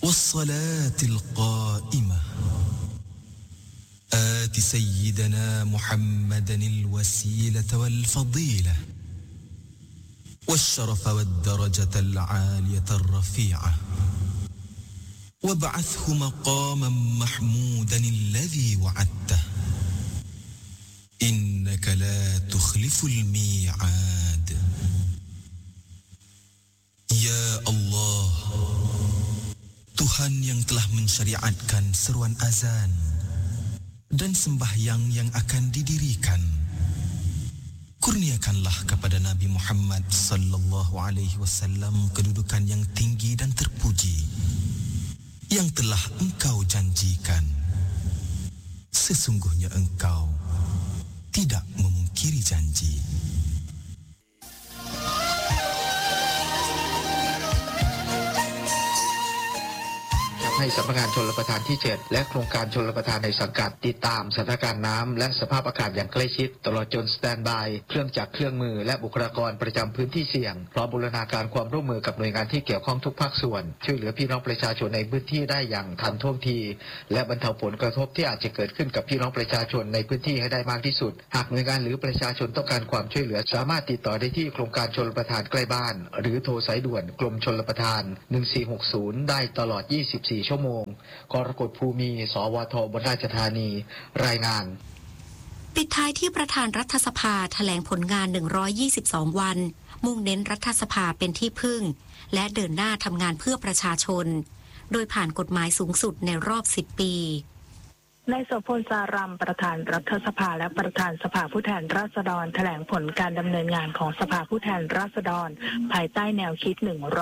والصلاة القائمة آت سيدنا محمدا الوسيلة والفضيلة والشرف والدرجة العالية الرفيعة وابعثه مقاما محمودا الذي وعدته إنك لا تخلف الميعاد Ya Allah, Tuhan yang telah mensyariatkan seruan azan dan sembahyang yang akan didirikan, kurniakanlah kepada Nabi Muhammad sallallahu alaihi wasallam kedudukan yang tinggi dan terpuji yang telah Engkau janjikan. Sesungguhnya Engkau tidak memungkiri janji. ให้สำนักงานชลประทานที่ 7 และโครงการชลประทานในสังกัดติดตามสถานการณ์น้ำและสภาพอากาศอย่างใกล้ชิดตลอดจนสแตนด์บายเครื่องจักรเครื่องมือและบุคลากรประจำพื้นที่เสี่ยงพร้อมบูรณาการความร่วมมือกับหน่วยงานที่เกี่ยวข้องทุกภาคส่วนช่วยเหลือพี่น้องประชาชนในพื้นที่ได้อย่างทันท่วงทีและบรรเทาผลกระทบที่อาจจะเกิดขึ้นกับพี่น้องประชาชนในพื้นที่ให้ได้มากที่สุดหากหน่วยงานหรือประชาชนต้องการความช่วยเหลือสามารถติดต่อได้ที่โครงการชลประทานใกล้บ้านหรือโทรสายด่วนกรมชลประทาน1460ได้ตลอด24ชั่วโมงกรกฎภูมิสวทอุบลราชธานีรายงานปิดท้ายที่ประธานรัฐสภาแถลงผลงาน122วันมุ่งเน้นรัฐสภาเป็นที่พึ่งและเดินหน้าทำงานเพื่อประชาชนโดยผ่านกฎหมายสูงสุดในรอบ10ปีนายโสพลสารัมประธานรัฐสภาและประธานสภาผู้แทนราษฎรแถลงผลการดำเนินงานของสภาผู้แทนราษฎรภายใต้แนวคิด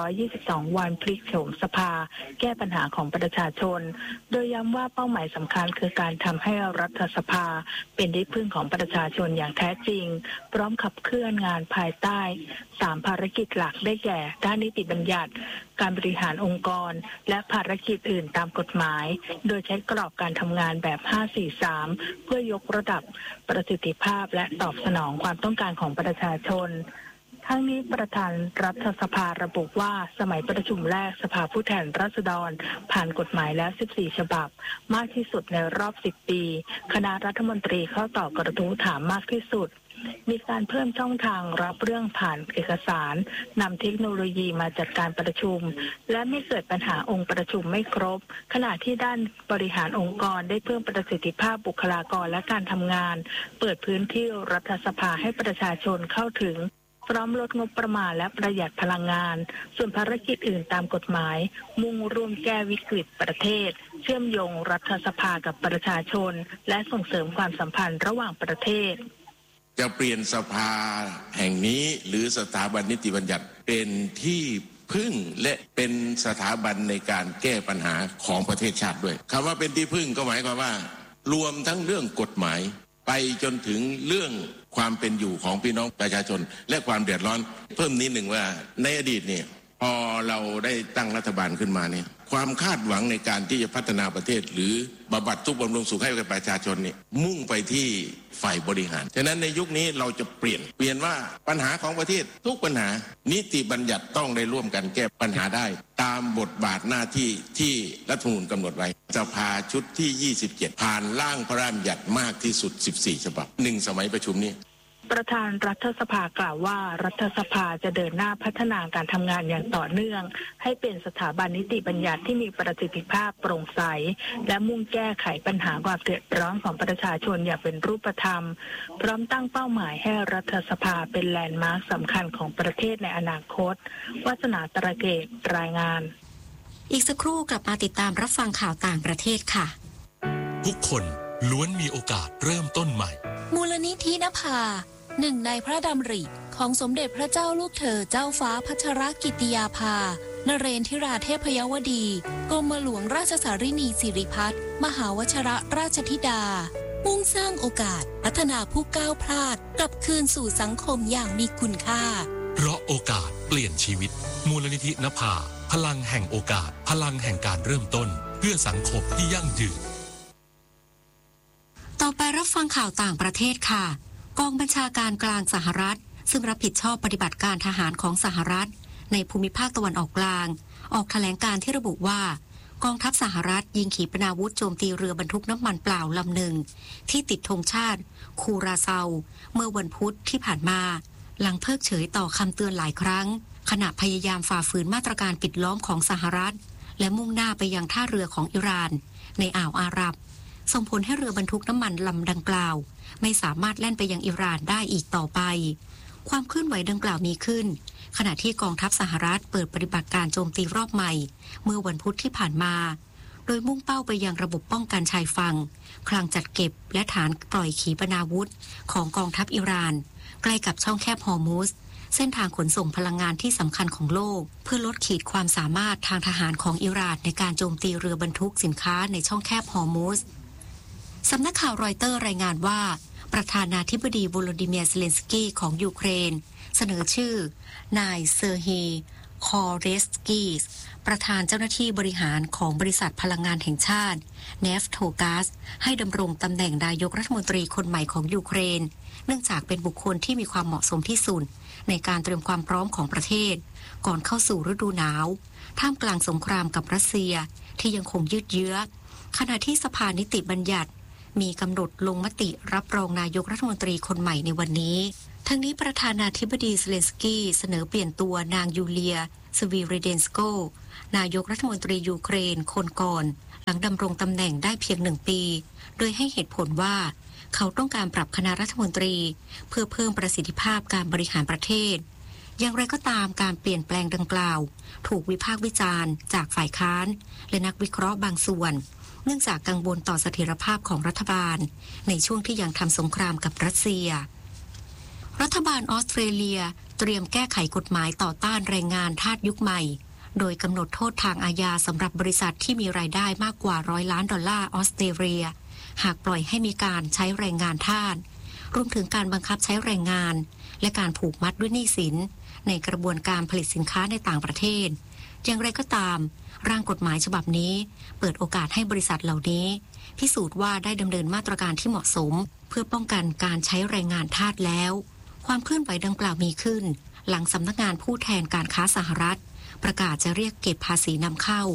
122วันพลิกโฉมสภาแก้ปัญหาของประชาชนโดยย้ำว่าเป้าหมายสำคัญคือการทำให้รัฐสภาเป็นที่พึ่งของประชาชนอย่างแท้จริงพร้อมขับเคลื่อนงานภายใต้3ภารกิจหลักได้แก่ด้านนิติบัญญัติการบริหารองค์กรและภารกิจอื่นตามกฎหมายโดยใช้กรอบการทำงานแบบ5-4-3เพื่อยกระดับประสิทธิภาพและตอบสนองความต้องการของประชาชนทั้งนี้ประธานรัฐสภาระบุว่าสมัยประชุมแรกสภาผู้แทนราษฎรผ่านกฎหมายแล้ว14ฉบับมากที่สุดในรอบ10ปีคณะรัฐมนตรีเข้าตอบกระทู้ถามมากที่สุดมีการเพิ่มช่องทางรับเรื่องผ่านเอกสารนำเทคโนโลยีมาจัดการประชุมและไม่เกิดปัญหาองค์ประชุมไม่ครบขณะที่ด้านบริหารองค์กรได้เพิ่มประสิทธิภาพบุคลากรและการทำงานเปิดพื้นที่รัฐสภาให้ประชาชนเข้าถึงพร้อมลดงบประมาณและประหยัดพลังงานส่วนภารกิจอื่นตามกฎหมายมุ่งร่วมแก้วิกฤตประเทศเชื่อมโยงรัฐสภากับประชาชนและส่งเสริมความสัมพันธ์ระหว่างประเทศจะเปลี่ยนสภาแห่งนี้หรือสถาบันนิติบัญญัติเป็นที่พึ่งและเป็นสถาบันในการแก้ปัญหาของประเทศชาติด้วยคำว่าเป็นที่พึ่งก็หมายความว่ารวมทั้งเรื่องกฎหมายไปจนถึงเรื่องความเป็นอยู่ของพี่น้องประชาชนและความเดือดร้อนเพิ่มนิดหนึ่งว่าในอดีตเนี่ยพอเราได้ตั้งรัฐบาลขึ้นมาเนี่ยความคาดหวังในการที่จะพัฒนาประเทศหรือบำบัดทุกข์บำรุงสุขให้กับประชาชนเนี่ยมุ่งไปที่ฝ่ายบริหารฉะนั้นในยุคนี้เราจะเปลี่ยนว่าปัญหาของประเทศทุกปัญหานิติบัญญัติต้องได้ร่วมกันแก้ปัญหาได้ตามบทบาทหน้าที่ที่รัฐธรรมนูญกำหนดไว้สภาชุดที่27ผ่านร่างพระราชบัญญัติมากที่สุด14ฉบับ1สมัยประชุมนี้ประธานรัฐสภากล่าวว่ารัฐสภาจะเดินหน้าพัฒนาการทำงานอย่างต่อเนื่องให้เป็นสถาบันนิติบัญญัติที่มีประสิทธิภาพโปร่งใสและมุ่งแก้ไขปัญหาความเดือดร้อนของประชาชนอย่างเป็นรูปธรรมพร้อมตั้งเป้าหมายให้รัฐสภาเป็นแลนด์มาร์คสำคัญของประเทศในอนาคตวาสนาตระเกตรายงานอีกสักครู่กลับมาติดตามรับฟังข่าวต่างประเทศค่ะทุกคนล้วนมีโอกาสเริ่มต้นใหม่มูลนิธินภาหนึ่งในพระดำริของสมเด็จพระเจ้าลูกเธอเจ้าฟ้าพัชรกิติยาภานเรนทิราเทพยวดีกรมหลวงราชสารินีสิริพัฒน์มหาวชรราชธิดามุ่งสร้างโอกาสพัฒนาผู้ก้าวพลาดกลับคืนสู่สังคมอย่างมีคุณค่าเพราะโอกาสเปลี่ยนชีวิตมูลนิธินภาพลังแห่งโอกาสพลังแห่งการเริ่มต้นเพื่อสังคมที่ยั่งยืนต่อไปรับฟังข่าวต่างประเทศค่ะกองบัญชาการกลางสหรัฐซึ่งรับผิดชอบปฏิบัติการทหารของสหรัฐในภูมิภาคตะวันออกกลางออกแถลงการที่ระบุว่ากองทัพสหรัฐยิงขีปนาวุธโจมตีเรือบรรทุกน้ำมันเปล่าลำหนึ่งที่ติดธงชาติคูราเซาเมื่อวันพุธที่ผ่านมาหลังเพิกเฉยต่อคำเตือนหลายครั้งขณะพยายามฝ่าฝืนมาตรการปิดล้อมของสหรัฐและมุ่งหน้าไปยังท่าเรือของอิหร่านในอ่าวอาหรับส่งผลให้เรือบรรทุกน้ำมันลำดังกล่าวไม่สามารถแล่นไปยังอิหร่านได้อีกต่อไปความเคลื่อนไหวดังกล่าวมีขึ้นขณะที่กองทัพสหรัฐเปิดปฏิบัติการโจมตีรอบใหม่เมื่อวันพุธที่ผ่านมาโดยมุ่งเป้าไปยังระบบป้องกันชายฝั่งคลังจัดเก็บและฐานปล่อยขีปนาวุธของกองทัพอิหร่านใกล้กับช่องแคบฮอร์มุซเส้นทางขนส่งพลังงานที่สำคัญของโลกเพื่อลดขีดความสามารถทางทหารของอิหร่านในการโจมตีเรือบรรทุกสินค้าในช่องแคบฮอร์มุซสำนักข่าวรอยเตอร์รายงานว่าประธานาธิบดีโวโลดิเมียร์เซเลนสกี้ของยูเครนเสนอชื่อนายเซอร์ฮีคอเรสกีสประธานเจ้าหน้าที่บริหารของบริษัทพลังงานแห่งชาติเนฟโทกาสให้ดำรงตำแหน่งนายกรัฐมนตรีคนใหม่ของยูเครนเนื่องจากเป็นบุคคลที่มีความเหมาะสมที่สุดในการเตรียมความพร้อมของประเทศก่อนเข้าสู่ฤดูหนาวท่ามกลางสงครามกับรัสเซียที่ยังคงยืดเยื้อขณะที่สภานิติบัญญัติมีกำหนดลงมติรับรองนายกรัฐมนตรีคนใหม่ในวันนี้ทั้งนี้ประธานาธิบดีเซเลนสกี้เสนอเปลี่ยนตัวนางยูเลียสวีเรเดนสโกนายกรัฐมนตรียูเครนคนก่อนหลังดำรงตำแหน่งได้เพียง1 ปีโดยให้เหตุผลว่าเขาต้องการปรับคณะรัฐมนตรีเพื่อเพิ่มประสิทธิภาพการบริหารประเทศอย่างไรก็ตามการเปลี่ยนแปลงดังกล่าวถูกวิพากษ์วิจารณ์จากฝ่ายค้านและนักวิเคราะห์บางส่วนเนื่องจากกังวลต่อเสถียรภาพของรัฐบาลในช่วงที่ยังทำสงครามกับรัสเซียรัฐบาลออสเตรเลียเตรียมแก้ไขกฎหมายต่อต้านแรงงานทาสยุคใหม่โดยกำหนดโทษทางอาญาสำหรับบริษัทที่มีรายได้มากกว่า$100 ล้านออสเตรเลียหากปล่อยให้มีการใช้แรงงานทาสรวมถึงการบังคับใช้แรงงานและการผูกมัดด้วยหนี้สินในกระบวนการผลิตสินค้าในต่างประเทศอย่างไรก็ตามร่างกฎหมายฉบับนี้เปิดโอกาสให้บริษัทเหล่านี้พิสูจน์ว่าได้ดำเนินมาตรการที่เหมาะสมเพื่อป้องกันการใช้แรงงานทาสแล้วความเคลื่อนไหวดังกล่าวมีขึ้นหลังสำนักงานผู้แทนการค้าสหรัฐประกาศจะเรียกเก็บภาษีนำเข้า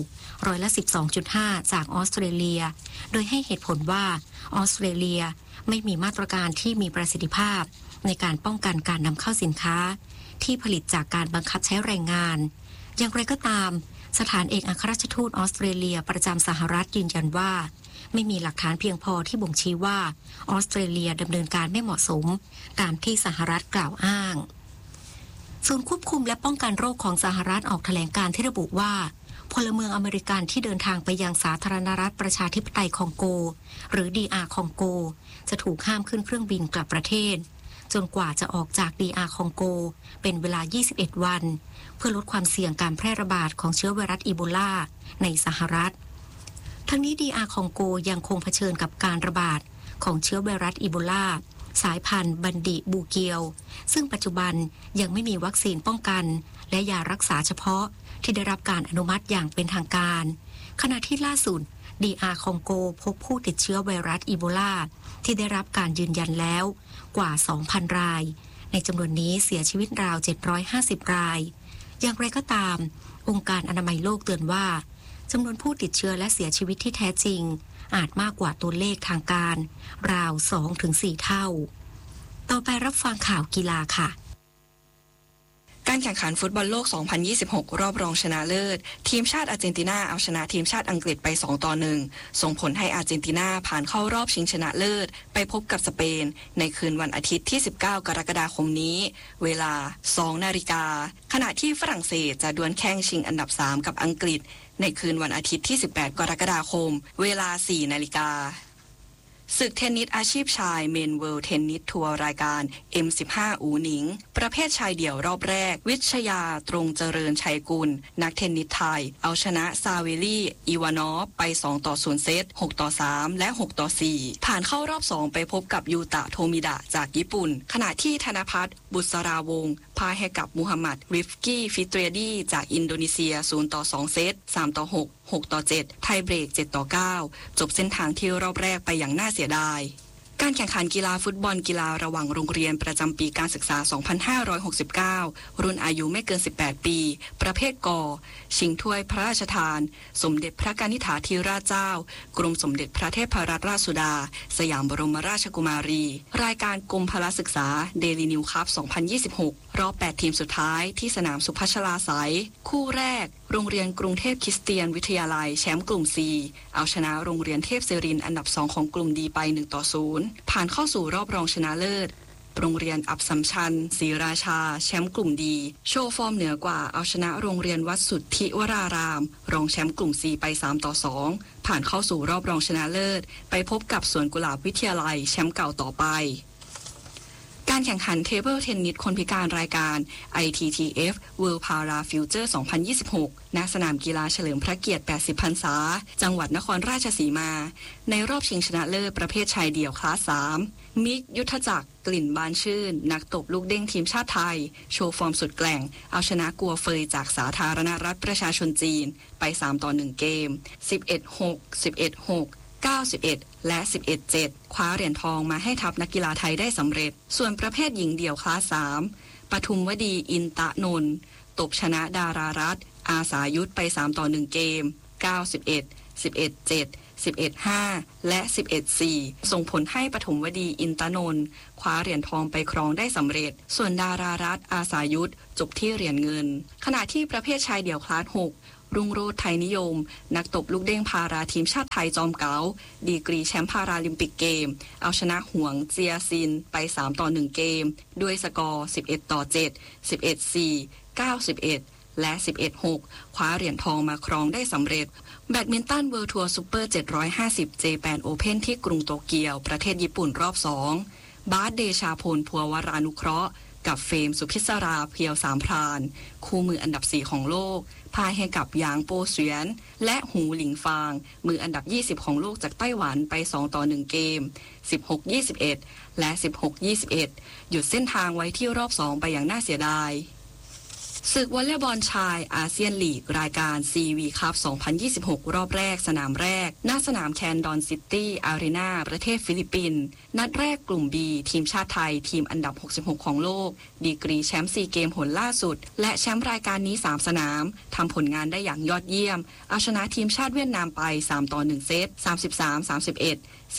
12.5%จากออสเตรเลียโดยให้เหตุผลว่าออสเตรเลียไม่มีมาตรการที่มีประสิทธิภาพในการป้องกันการนำเข้าสินค้าที่ผลิตจากการบังคับใช้แรงงานอย่างไรก็ตามสถานเอกอัครราชทูตออสเตรเลียประจำสหรัฐยืนยันว่าไม่มีหลักฐานเพียงพอที่บ่งชี้ว่าออสเตรเลียดำเนินการไม่เหมาะสมตามที่สหรัฐกล่าวอ้างศูนย์ควบคุมและป้องกันโรคของสหรัฐออกแถลงการณ์ที่ระบุว่าพลเมืองอเมริกันที่เดินทางไปยังสาธารณรัฐประชาธิปไตยคองโกหรือ DR คองโกจะถูกห้ามขึ้นเครื่องบินกลับประเทศจนกว่าจะออกจาก DR คองโกเป็นเวลา21 วันเพื่อลดความเสี่ยงการแพร่ระบาดของเชื้อไวรัสอีโบลาในสหรัฐทั้งนี้ DR คองโกยังคงเผชิญกับการระบาดของเชื้อไวรัสอีโบลาสายพันธุ์บันดิบูเกียวซึ่งปัจจุบันยังไม่มีวัคซีนป้องกันและยารักษาเฉพาะที่ได้รับการอนุมัติอย่างเป็นทางการขณะที่ล่าสุด DR คองโกพบผู้ติดเชื้อไวรัสอีโบลาที่ได้รับการยืนยันแล้วกว่า 2,000 รายในจำนวนนี้เสียชีวิตราว750 รายอย่างไรก็ตามองค์การอนามัยโลกเตือนว่าจำนวนผู้ติดเชื้อและเสียชีวิตที่แท้จริงอาจมากกว่าตัวเลขทางการราว 2-4 เท่าต่อไปรับฟังข่าวกีฬาค่ะการแข่งขันฟุตบอลโลก 2026 รอบรองชนะเลิศทีมชาติอาร์เจนตินาเอาชนะทีมชาติอังกฤษไป 2-1 ส่งผลให้อาร์เจนตินาผ่านเข้ารอบชิงชนะเลิศไปพบกับสเปนในคืนวันอาทิตย์ที่ 19 กรกฎาคมนี้เวลา 2 นาฬิกาขณะที่ฝรั่งเศสจะดวลแข่งชิงอันดับ 3 กับอังกฤษในคืนวันอาทิตย์ที่ 18 กรกฎาคมเวลา 4 นาฬิกาศึกเทนนิสอาชีพชายเมนเวิลด์เทนนิสทัวร์รายการ M15 อูหนิงประเภทชายเดี่ยวรอบแรกวิชยาตรงเจริญชัยกุลนักเทนนิสไทยเอาชนะซาเวลี่อีวานอฟไป2-0เซต6-3และ6-4ผ่านเข้ารอบ2ไปพบกับยูตะโทมิดะจากญี่ปุ่นขณะที่ธนภัทรบุษราวงศ์พ่ายให้กับมูฮัมหมัดริฟกี้ฟิเตรดีจากอินโดนีเซีย0-2เซต3-6 6-7ไทยเบรก7-9จบเส้นทางที่รอบแรกไปอย่างน่าเสียดายการแข่งขันกีฬาฟุตบอลกีฬาระหว่างโรงเรียนประจำปีการศึกษา 2569 รุ่นอายุไม่เกิน 18 ปี ประเภทก.ชิงถ้วยพระราชทาน สมเด็จพระกนิษฐาธิราชเจ้ากรมสมเด็จพระเทพรัตนราชสุดา สยามบรมราชกุมารี รายการกรมพละศึกษาเดลินิวคัพ 2026 รอบ 8 ทีมสุดท้ายที่สนามสุพัชลาไสยคู่แรกโรงเรียนกรุงเทพคริสเตียนวิทยาลัยแชมป์กลุ่ม C เอาชนะโรงเรียนเทพศิรินทร์อันดับ 2 ของกลุ่มดีไป 1-0 ผ่านเข้าสู่รอบรองชนะเลิศโรงเรียนอับสัมชัญศรีราชาแชมป์กลุ่มดีโชว์ฟอร์มเหนือกว่าเอาชนะโรงเรียนวัดสุทธิวรารามรองแชมป์กลุ่ม C ไป 3-2 ผ่านเข้าสู่รอบรองชนะเลิศไปพบกับสวนกุหลาบวิทยาลัยแชมป์เก่าต่อไปการแข่งขันเทเบิลเทนนิสคนพิการรายการ ITTF World Para Future 2026 ณ สนามกีฬาเฉลิมพระเกียรติ 80 พรรษา จังหวัดนครราชสีมา ในรอบชิงชนะเลิศประเภทชายเดี่ยวคลาส 3 มิก ยุทธจักร กลิ่นบานชื่น นักตบลูกเด้งทีมชาติไทย โชว์ฟอร์มสุดแกร่ง เอาชนะกัวเฟยจากสาธารณรัฐประชาชนจีน ไป 3-1 เกม 11-6 11-691 และ 11-7 คว้าเหรียญทองมาให้ทัพนักกีฬาไทยได้สำเร็จส่วนประเภทหญิงเดี่ยวคลาส 3 ปทุมวดีอินตะนนท์ตบชนะดารารัตน์อาสายุทธไป 3-1 เกม 91 11-7 11-5 และ 11-4 ส่งผลให้ปฐมวดีอินตะนนท์คว้าเหรียญทองไปครองได้สำเร็จส่วนดารารัตน์อาสายุทธจบที่เหรียญเงินขณะที่ประเภทชายเดี่ยวคลาส 6รุ่งโรจน์ไทยนิยมนักตบลูกเด้งพาราทีมชาติไทยจอมเก๋าดีกรีแชมป์พาราลิมปิกเกมเอาชนะหวงเจียซินไป 3-1 เกมด้วยสกอร์ 11-7 11-4 9-11 และ 11-6 คว้าเหรียญทองมาครองได้สำเร็จแบดมินตันเวิลด์ทัวร์ซุปเปอร์ 750 Japan Open ที่กรุงโตเกียวประเทศญี่ปุ่นรอบ 2 บาสเดชาพลพัววรานุเคราะห์กับเฟมสุพิศราเพียวสามพรานคู่มืออันดับ 4 ของโลกพ่ายให้กับหยางโปเสวียนและหูหลิงฟางมืออันดับ 20 ของโลกจากไต้หวันไป 2-1 เกม 16-21 และ 16-21 หยุดเส้นทางไว้ที่รอบ 2 ไปอย่างน่าเสียดายศึกวอลเลย์บอลชายอาเซียนลีกรายการ CV คัพ 2026 รอบแรกสนามแรกณสนามแคนดอนซิตี้อารีนาประเทศฟิลิปปินส์นัดแรกกลุ่ม B ทีมชาติไทยทีมอันดับ 66 ของโลกดีกรีแชมป์4เกมหนล่าสุดและแชมป์รายการนี้ 3 สนามทำผลงานได้อย่างยอดเยี่ยมเอาชนะทีมชาติเวียดนามไป 3-1 เซต 33-31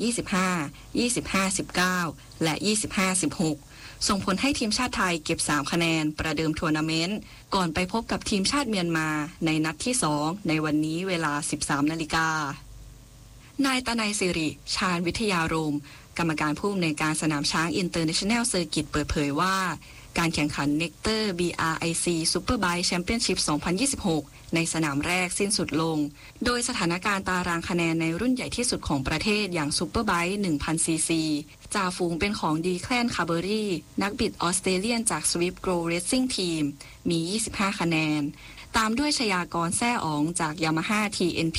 18-25 25-19 และ 25-16ส่งผลให้ทีมชาติไทยเก็บ3คะแนนประเดิมทัวร์นาเมนต์ก่อนไปพบกับทีมชาติเมียนมาในนัดที่2ในวันนี้เวลา 13 นาฬิกานายตนัยสิริชาญวิทยารมณ์กรรมการผู้อำนวยการสนามช้างอินเตอร์เนชั่นแนลเซอร์กิตเปิดเผยว่าการแข่งขัน Nectar BRIC Superbike Championship 2026 ในสนามแรกสิ้นสุดลงโดยสถานการณ์ตารางคะแนนในรุ่นใหญ่ที่สุดของประเทศอย่าง Superbike 1000 cc จ่าฝูงเป็นของดีแคลนคาร์เบอรี่นักบิดออสเตรเลียนจาก Swift Grow Racing Team มี 25 คะแนนตามด้วยชยากรแซ่อ๋องจาก Yamaha TNP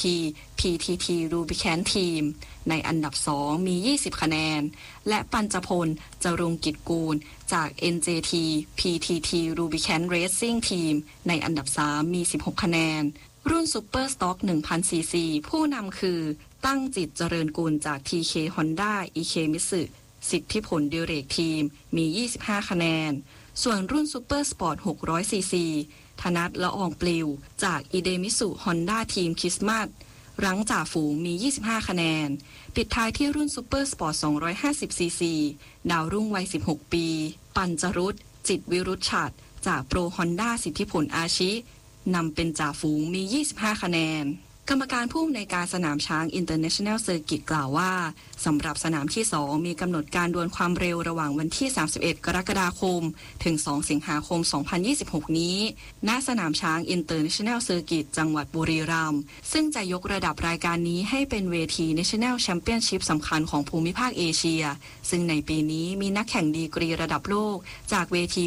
PTT Rubicon Team ในอันดับ 2 มี 20 คะแนนและปัญจพลจรุงกิจกูลจาก NJT PTT Rubicon Racing Team ในอันดับ 3 มี 16 คะแนนรุ่น Super Stock 1000 cc ผู้นำคือตั้งจิตเจริญกุลจาก TK Honda Ikemitsu สิทธิผลดิเรกทีมมี 25 คะแนนส่วนรุ่น Super Sport 600 cc ธนัทละอองปลิวจาก Idemitsu Honda Team คริสต์มาสรั้งจ่าฝูงมี 25 คะแนนปิดท้ายที่รุ่น Super Sport 250 cc ดาวรุ่งวัย 16 ปีปัญจรุตจิตวิรุชชัดจากโปร Honda สิทธิผลอาชินำเป็นจ่าฝูงมี 25 คะแนนกรรมการผู้อำนวยการสนามช้าง International Circuit กล่าวว่าสำหรับสนามที่ 2 มีกำหนดการดวลความเร็วระหว่างวันที่ 31 กรกฎาคมถึง 2 สิงหาคม 2026 นี้ณสนามช้าง International Circuit จังหวัดบุรีรัมย์ซึ่งจะยกระดับรายการนี้ให้เป็นเวที National Championship สำคัญของภูมิภาคเอเชียซึ่งในปีนี้มีนักแข่งดีกรีระดับโลกจากเวที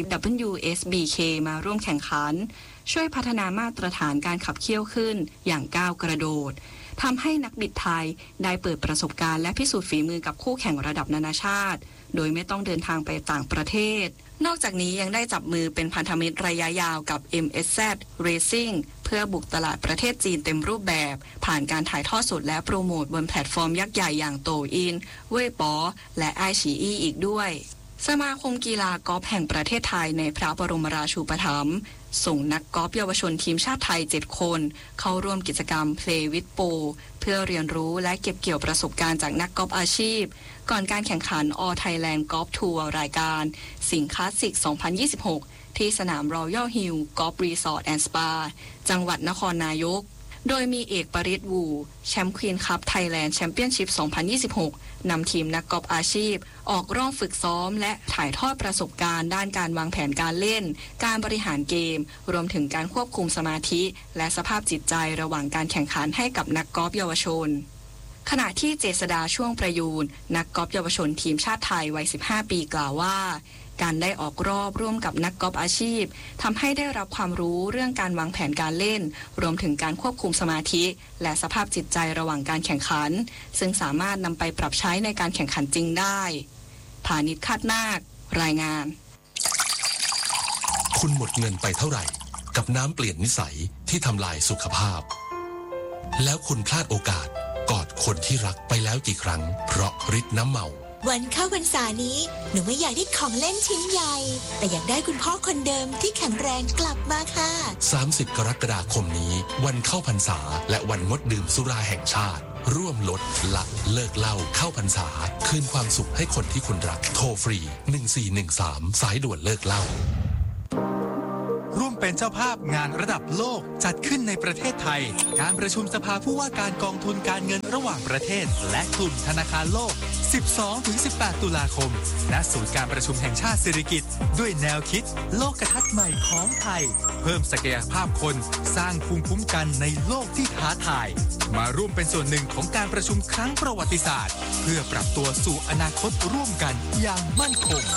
WSBK มาร่วมแข่งขันช่วยพัฒนามาตรฐานการขับเคี่ยวขึ้นอย่างก้าวกระโดดทำให้นักบิดไทยได้เปิดประสบการณ์และพิสูจน์ฝีมือกับคู่แข่งระดับนานาชาติโดยไม่ต้องเดินทางไปต่างประเทศนอกจากนี้ยังได้จับมือเป็นพันธมิตรระยะยาวกับ MSZ Racing เพื่อบุกตลาดประเทศจีนเต็มรูปแบบผ่านการถ่ายทอดสดและโปรโมทบนแพลตฟอร์มยักษ์ใหญ่อย่างโตอินเว่ยป๋อและไอฉีอี้อีกด้วยสมาคมกีฬากอล์ฟแห่งประเทศไทยในพระบรมราชูปถัมภ์ส่งนักกอล์ฟเยาวชนทีมชาติไทย7คนเข้าร่วมกิจกรรม Play with Pro เพื่อเรียนรู้และเก็บเกี่ยวประสบการณ์จากนักกอล์ฟอาชีพก่อนการแข่งขัน All Thailand Golf Tour รายการสิงห์คลาสสิก 2026 ที่สนาม Royal Hill Golf Resort and Spa จังหวัดนครนายกโดยมีเอกปริศวูแชมป์ควีนคัพไทยแลนด์แชมเปี้ยนชิพ 2026 นำทีมนักกอล์ฟอาชีพออกร่วมฝึกซ้อมและถ่ายทอดประสบการณ์ด้านการวางแผนการเล่นการบริหารเกมรวมถึงการควบคุมสมาธิและสภาพจิตใจระหว่างการแข่งขันให้กับนักกอล์ฟเยาวชนขณะที่เจษฎาช่วงประยูรนักกอล์ฟเยาวชนทีมชาติไทยวัย 15 ปีกล่าวว่าการได้ออกรอบร่วมกับนักกอล์ฟอาชีพทำให้ได้รับความรู้เรื่องการวางแผนการเล่นรวมถึงการควบคุมสมาธิและสภาพจิตใจระหว่างการแข่งขันซึ่งสามารถนำไปปรับใช้ในการแข่งขันจริงได้พานิช คาดนาครายงานคุณหมดเงินไปเท่าไหร่กับน้ำเปลี่ยนนิสัยที่ทำลายสุขภาพแล้วคุณพลาดโอกาสกอดคนที่รักไปแล้วกี่ครั้งเพราะฤทธิ์น้ำเมาวันเข้าพรรษานี้หนูไม่อยากได้ของเล่นชิ้นใหญ่แต่อยากได้คุณพ่อคนเดิมที่แข็งแรงกลับมาค่ะ 30 กรกฎาคมนี้วันเข้าพรรษาและวันงดดื่มสุราแห่งชาติร่วมลดละเลิกเหล้าเข้าพรรษาคืนความสุขให้คนที่คุณรักโทรฟรี1413สายด่วนเลิกเหล้าร่วมเป็นเจ้าภาพงานระดับโลกจัดขึ้นในประเทศไทยการประชุมสภาผู้ว่าการกองทุนการเงินระหว่างประเทศและกลุ่มธนาคารโลก 12-18 ตุลาคมณศูนย์การประชุมแห่งชาติสิริกิติ์ด้วยแนวคิดโลกทัศน์ใหม่ของไทยเพิ่มศักยภาพคนสร้างภูมิคุ้มกันในโลกที่ท้าทายมาร่วมเป็นส่วนหนึ่งของการประชุมครั้งประวัติศาสตร์เพื่อปรับตัวสู่อนาคตร่วมกันอย่างมั่นคง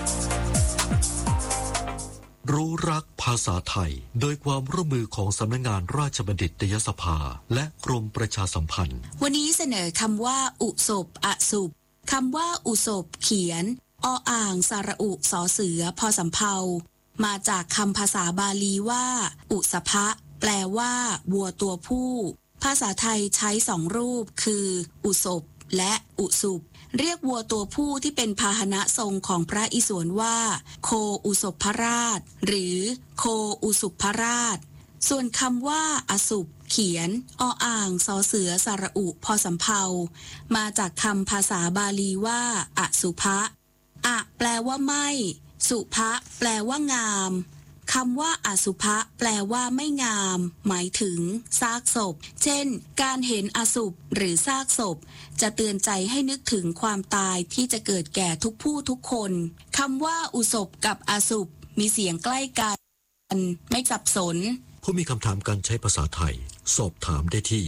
รู้รักภาษาไทยโดยความร่วมมือของสำนักงานราชบัณฑิตยสภาและกรมประชาสัมพันธ์วันนี้เสนอคำว่าอุศบอสุบคำว่าอุศบเขียนออ่างสระอุสอเสือพอสำเภามาจากคำภาษาบาลีว่าอุสภะแปลว่าวัวตัวผู้ภาษาไทยใช้2รูปคืออุศบและอุสุบเรียกวัวตัวผู้ที่เป็นพาหนะทรงของพระอิศวรว่าโคอุศภราชหรือโคอุสุภราชส่วนคำว่าอสุบเขียนออ่างสอเสือสระอุพอสำเภามาจากคำภาษาบาลีว่าอสุภะอะแปลว่าไม่สุภะแปลว่างามคำว่าอสุภะแปลว่าไม่งามหมายถึงซากศพเช่นการเห็นอสุภหรือซากศพจะเตือนใจให้นึกถึงความตายที่จะเกิดแก่ทุกผู้ทุกคนคำว่าอุศบกับอสุภมีเสียงใกล้กันไม่สับสนผู้มีคำถามการใช้ภาษาไทยสอบถามได้ที่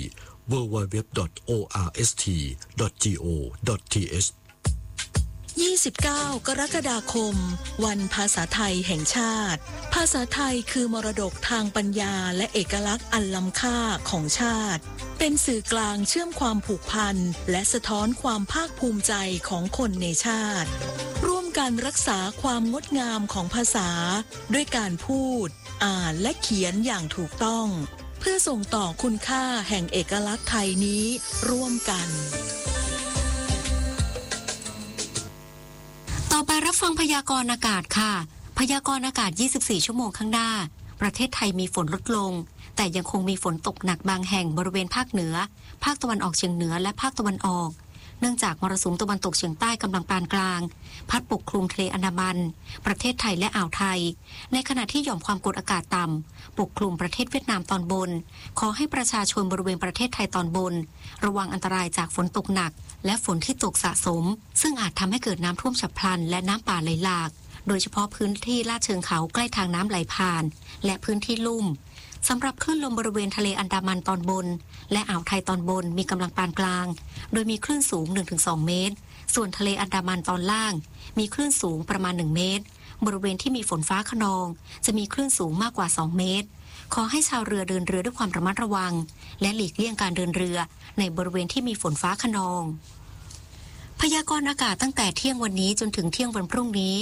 www.orst.go.th 29 กรกฎาคมวันภาษาไทยแห่งชาติภาษาไทยคือมรดกทางปัญญาและเอกลักษณ์อันล้ำค่าของชาติเป็นสื่อกลางเชื่อมความผูกพันและสะท้อนความภาคภูมิใจของคนในชาติร่วมกันรักษาความงดงามของภาษาด้วยการพูดอ่านและเขียนอย่างถูกต้องเพื่อส่งต่อคุณค่าแห่งเอกลักษณ์ไทยนี้ร่วมกันต่อไปรับฟังพยากรณ์อากาศค่ะพยากรณ์อากาศ24ชั่วโมงข้างหน้าประเทศไทยมีฝนลดลงแต่ยังคงมีฝนตกหนักบางแห่งบริเวณภาคเหนือภาคตะวันออกเฉียงเหนือและภาคตะวันออกเนื่องจากมรสุมตะวันตกเฉียงใต้กำลังปานกลางพัดปกคลุมทะเลอันดามันประเทศไทยและอ่าวไทยในขณะที่หย่อมความกดอากาศต่ำปกคลุมประเทศเวียดนามตอนบนขอให้ประชาชนบริเวณประเทศไทยตอนบนระวังอันตรายจากฝนตกหนักและฝนที่ตกสะสมซึ่งอาจทำให้เกิดน้ำท่วมฉับพลันและน้ำป่าไหลหลากโดยเฉพาะพื้นที่ลาดเชิงเขาใกล้ทางน้ำไหลผ่านและพื้นที่ลุ่มสำหรับคลื่นลมบริเวณทะเลอันดามันตอนบนและอ่าวไทยตอนบนมีกำลังปานกลางโดยมีคลื่นสูง 1-2 เมตรส่วนทะเลอันดามันตอนล่างมีคลื่นสูงประมาณ1เมตรบริเวณที่มีฝนฟ้าคะนองจะมีคลื่นสูงมากกว่า2เมตรขอให้ชาวเรือเดินเรือด้วยความระมัดระวังและหลีกเลี่ยงการเดินเรือในบริเวณที่มีฝนฟ้าคะนองพยากรณ์อากาศตั้งแต่เที่ยงวันนี้จนถึงเที่ยงวันพรุ่งนี้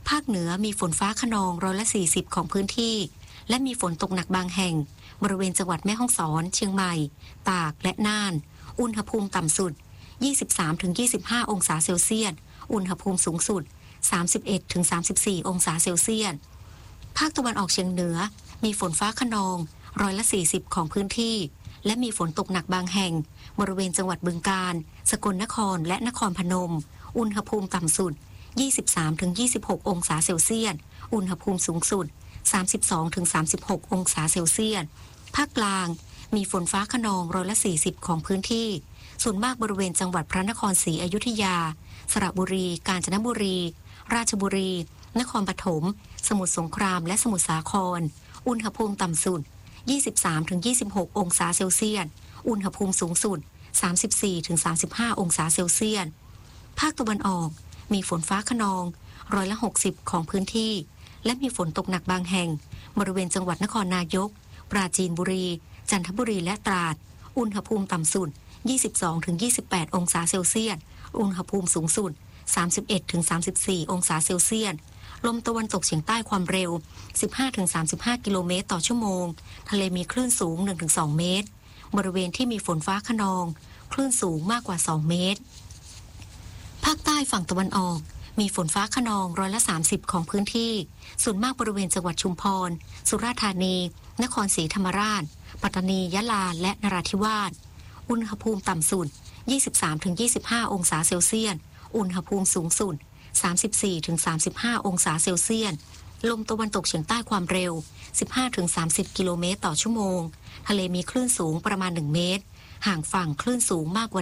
ภาคเหนือมีฝนฟ้าคะนอง140%ของพื้นที่และมีฝนตกหนักบางแห่งบริเวณจังหวัดแม่ฮ่องสอนเชียงใหม่ตากและน่านอุณหภูมิต่ำสุด 23-25 องศาเซลเซียสอุณหภูมิสูงสุด 31-34 องศาเซลเซียสภาคตะวันออกเฉียงเหนือมีฝนฟ้าคะนอง140%ของพื้นที่และมีฝนตกหนักบางแห่งบริเวณจังหวัดบึงกาฬสกลนครและนครพนมอุณหภูมิต่ำสุด 23-26 องศาเซลเซียสอุณหภูมิสูงสุด 32-36 องศาเซลเซียสภาคกลางมีฝนฟ้าคะนอง140%ของพื้นที่ส่วนมากบริเวณจังหวัดพระนครศรีอยุธยาสระบุรีกาญจนบุรีราชบุรีนครปฐมสมุทรสงครามและสมุทรสาครอุณหภูมิต่ำสุด 23-26 องศาเซลเซียสอุณหภูมิสูงสุด 34-35 องศาเซลเซียสภาคตะวันออกมีฝนฟ้าคะนอง60%ของพื้นที่และมีฝนตกหนักบางแห่งบริเวณจังหวัดนครนายกปราจีนบุรีจันทบุรีและตราดอุณหภูมิต่ำสุด 22-28 องศาเซลเซียสอุณหภูมิสูงสุด 31-34 องศาเซลเซียสลมตะวันตกเฉียงใต้ความเร็ว 15-35 กิโลเมตรต่อชั่วโมงทะเลมีคลื่นสูง 1-2 เมตรบริเวณที่มีฝนฟ้าคะนองคลื่นสูงมากกว่า2 เมตรภาคใต้ฝั่งตะวันออกมีฝนฟ้าคะนอง30%ของพื้นที่ส่วนมากบริเวณจังหวัดชุมพรสุราษฎร์ธานีนครศรีธรรมราชปัตตานียะลาและนราธิวาสอุณหภูมิต่ำสุด 23-25 องศาเซลเซียสอุณหภูมิสูงสุด 34-35 องศาเซลเซียสลมตะวันตกเฉียงใต้ความเร็ว 15-30 กิโลเมตรต่อชั่วโมงทะเลมีคลื่นสูงประมาณ1 เมตรห่างฝั่งคลื่นสูงมากกว่า